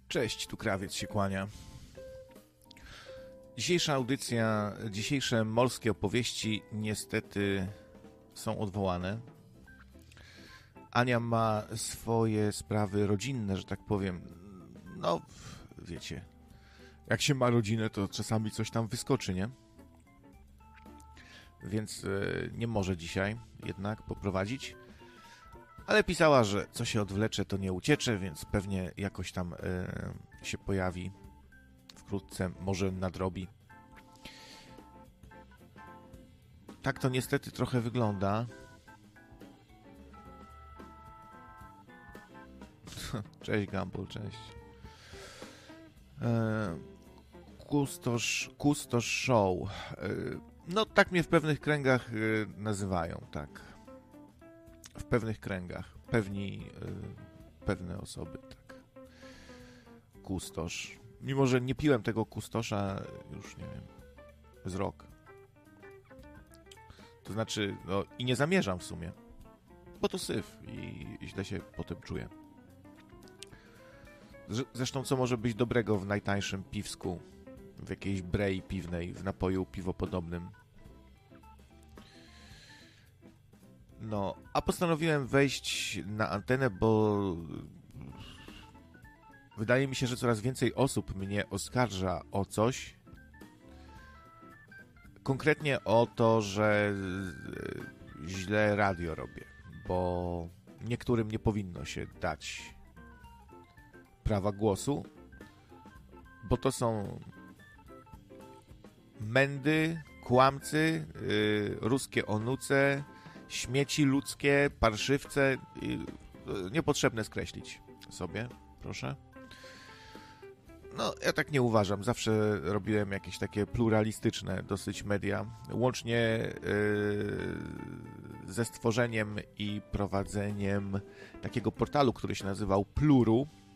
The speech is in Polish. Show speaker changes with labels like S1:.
S1: Cześć, tu krawiec się kłania. Dzisiejsza audycja, dzisiejsze morskie opowieści niestety są odwołane. Ania ma swoje sprawy rodzinne, że tak powiem. No, wiecie, jak się ma rodzinę, to czasami coś tam wyskoczy, nie? Więc nie może dzisiaj jednak poprowadzić. Ale pisała, że co się odwlecze, to nie uciecze, więc pewnie jakoś tam się pojawi wkrótce, może nadrobi. Tak to niestety trochę wygląda. Cześć Gumball, cześć. Kustosz Show. No tak mnie w pewnych kręgach nazywają, tak. W pewnych kręgach. Pewne osoby, tak. Kustosz. Mimo, że nie piłem tego kustosza już, nie wiem, z rok. To znaczy, no i nie zamierzam w sumie. Bo to syf i źle się potem czuję. Zresztą co może być dobrego w najtańszym piwsku, w jakiejś brei piwnej, w napoju piwopodobnym. No, a postanowiłem wejść na antenę, bo wydaje mi się, że coraz więcej osób mnie oskarża o coś. Konkretnie o to, że źle radio robię, bo niektórym nie powinno się dać prawa głosu, bo to są mędy, kłamcy, ruskie onuce, śmieci ludzkie, parszywce. Niepotrzebne skreślić sobie, proszę. No, ja tak nie uważam. Zawsze robiłem jakieś takie pluralistyczne dosyć media. Łącznie ze stworzeniem i prowadzeniem takiego portalu, który się nazywał Pluru.